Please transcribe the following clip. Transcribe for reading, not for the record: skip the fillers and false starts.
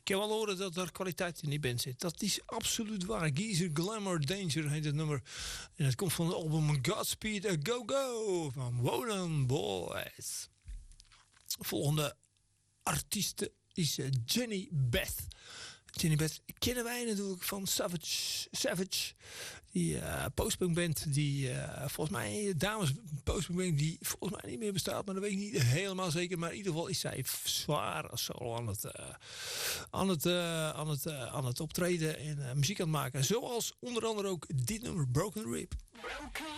kan wel horen dat er kwaliteit in die band zit. Dat is absoluut waar. Geezer Glamour Danger heet het nummer. En het komt van het album Godspeed A Go Go van Wonan Boys. Volgende artieste is Jenny Beth. Jenny Beth kennen wij natuurlijk van Savage. Die postpunk band die volgens mij, dames postpunk band die volgens mij niet meer bestaat. Maar dat weet ik niet helemaal zeker. Maar in ieder geval is zij zwaar als solo aan het optreden en muziek aan het maken. Zoals onder andere ook dit nummer Broken Rib.